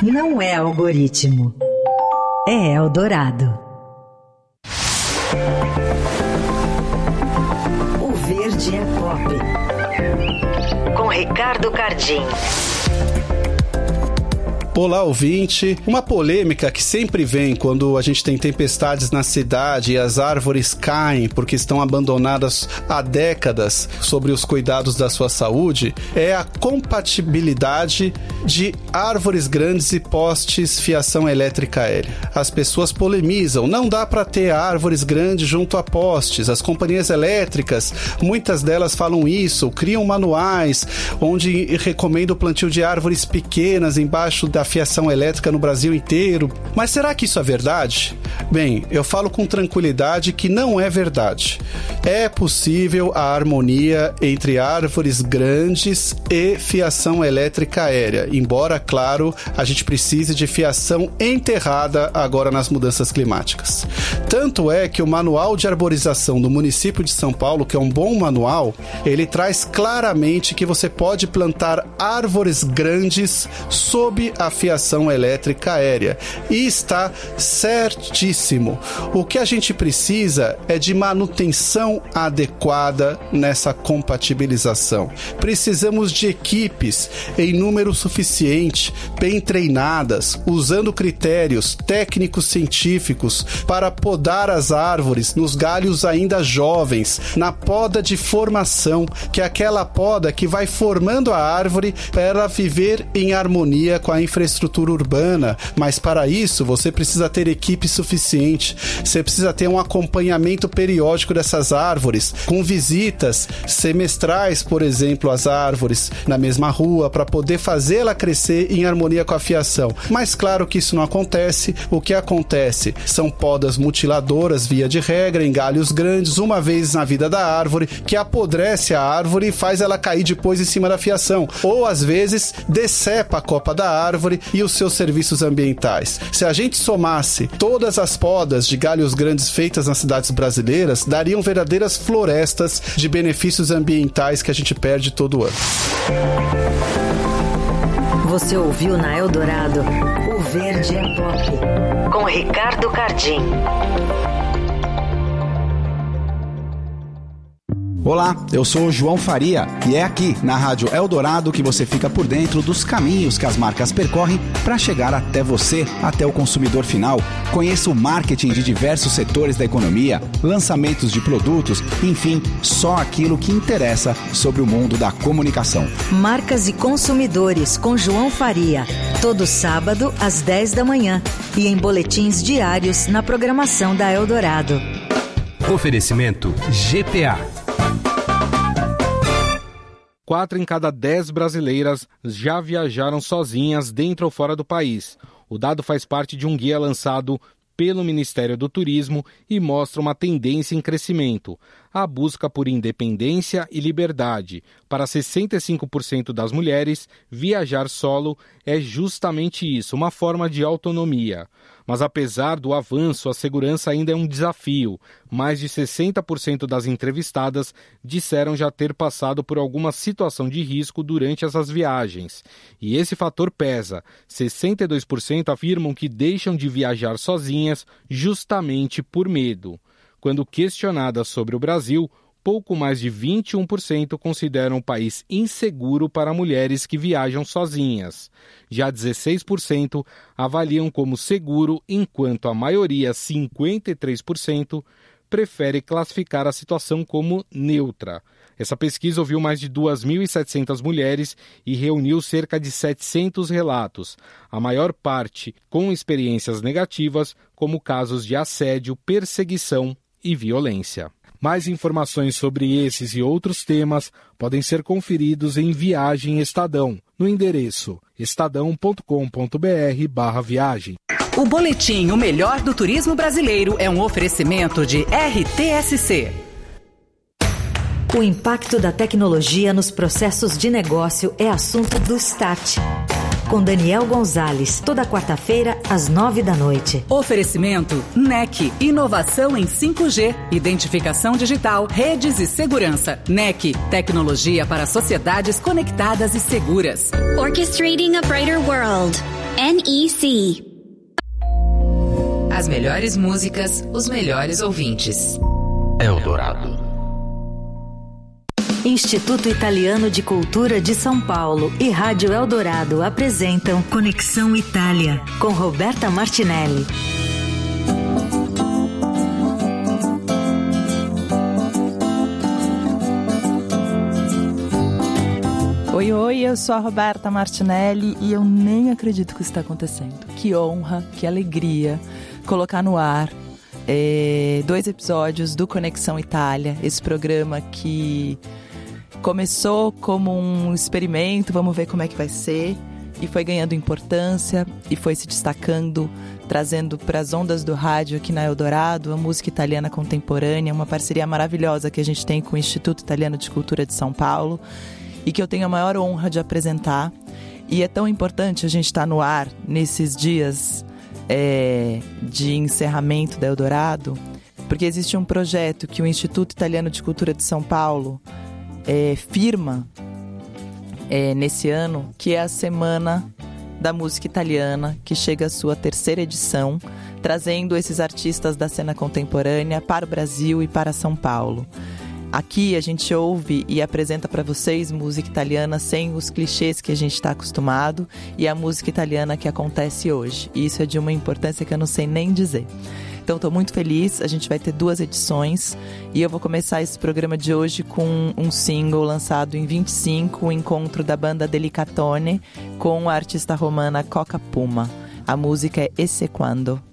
Não é algoritmo. É Eldorado. O Verde é Pop. Com Ricardo Cardim. Olá, ouvinte. Uma polêmica que sempre vem quando a gente tem tempestades na cidade e as árvores caem porque estão abandonadas há décadas sobre os cuidados da sua saúde é a compatibilidade de árvores grandes e postes fiação elétrica aérea. As pessoas polemizam, não dá para ter árvores grandes junto a postes. As companhias elétricas, muitas delas falam isso, criam manuais onde recomendam o plantio de árvores pequenas embaixo da fiação elétrica no Brasil inteiro. Mas será que isso é verdade? Bem, eu falo com tranquilidade que não é verdade. É possível a harmonia entre árvores grandes e fiação elétrica aérea, embora, claro, a gente precise de fiação enterrada agora nas mudanças climáticas. Tanto é que o Manual de Arborização do município de São Paulo, que é um bom manual, ele traz claramente que você pode plantar árvores grandes sob a fiação elétrica aérea. E está certíssimo. O que a gente precisa é de manutenção adequada nessa compatibilização. Precisamos de equipes em número suficiente, bem treinadas, usando critérios técnicos científicos para podar as árvores nos galhos ainda jovens, na poda de formação, que é aquela poda que vai formando a árvore para ela viver em harmonia com a infraestrutura urbana, mas para isso você precisa ter equipe suficiente, você precisa ter um acompanhamento periódico dessas árvores, com visitas semestrais, por exemplo, às árvores na mesma rua, para poder fazê-la crescer em harmonia com a fiação. Mas claro que isso não acontece. O que acontece são podas mutiladoras, via de regra, em galhos grandes, uma vez na vida da árvore, que apodrece a árvore e faz ela cair depois em cima da fiação, ou às vezes decepa a copa da árvore e os seus serviços ambientais. Se a gente somasse todas as podas de galhos grandes feitas nas cidades brasileiras, dariam verdadeiras florestas de benefícios ambientais que a gente perde todo ano. Você ouviu na Eldorado O Verde é Pop, com Ricardo Cardim. Olá, eu sou o João Faria e é aqui na Rádio Eldorado que você fica por dentro dos caminhos que as marcas percorrem para chegar até você, até o consumidor final. Conheça o marketing de diversos setores da economia, lançamentos de produtos, enfim, só aquilo que interessa sobre o mundo da comunicação. Marcas e Consumidores com João Faria, todo sábado às 10 da manhã e em boletins diários na programação da Eldorado. Oferecimento GPA. 4 em cada 10 brasileiras já viajaram sozinhas dentro ou fora do país. O dado faz parte de um guia lançado pelo Ministério do Turismo e mostra uma tendência em crescimento. A busca por independência e liberdade. Para 65% das mulheres, viajar solo é justamente isso, uma forma de autonomia. Mas apesar do avanço, a segurança ainda é um desafio. Mais de 60% das entrevistadas disseram já ter passado por alguma situação de risco durante essas viagens. E esse fator pesa. 62% afirmam que deixam de viajar sozinhas justamente por medo. Quando questionadas sobre o Brasil, pouco mais de 21% consideram o país inseguro para mulheres que viajam sozinhas. Já 16% avaliam como seguro, enquanto a maioria, 53%, prefere classificar a situação como neutra. Essa pesquisa ouviu mais de 2.700 mulheres e reuniu cerca de 700 relatos, a maior parte com experiências negativas, como casos de assédio, perseguição e violência. Mais informações sobre esses e outros temas podem ser conferidos em Viagem Estadão, no endereço estadão.com.br/viagem. O boletim O Melhor do Turismo Brasileiro é um oferecimento de RTSC. O impacto da tecnologia nos processos de negócio é assunto do Start. Com Daniel Gonzalez, toda quarta-feira, às 9 da noite. Oferecimento NEC, inovação em 5G, identificação digital, redes e segurança. NEC, tecnologia para sociedades conectadas e seguras. Orchestrating a brighter world. NEC. As melhores músicas, os melhores ouvintes. Eldorado. Instituto Italiano de Cultura de São Paulo e Rádio Eldorado apresentam Conexão Itália, com Roberta Martinelli. Oi, eu sou a Roberta Martinelli e eu nem acredito que isso está acontecendo. Que honra, que alegria colocar no ar 2 episódios do Conexão Itália, esse programa que começou como um experimento, vamos ver como é que vai ser, e foi ganhando importância e foi se destacando, trazendo para as ondas do rádio aqui na Eldorado a música italiana contemporânea, uma parceria maravilhosa que a gente tem com o Instituto Italiano de Cultura de São Paulo e que eu tenho a maior honra de apresentar. E é tão importante a gente estar no ar nesses dias de encerramento da Eldorado, porque existe um projeto que o Instituto Italiano de Cultura de São Paulo firma nesse ano, que é a Semana da Música Italiana, que chega à sua 3ª edição, trazendo esses artistas da cena contemporânea para o Brasil e para São Paulo. Aqui a gente ouve e apresenta para vocês música italiana sem os clichês que a gente está acostumado, e a música italiana que acontece hoje. E isso é de uma importância que eu não sei nem dizer. Então estou muito feliz, a gente vai ter 2 edições e eu vou começar esse programa de hoje com um single lançado em 25, o encontro da banda Delicatone com a artista romana Coca Puma. A música é Esse Quando.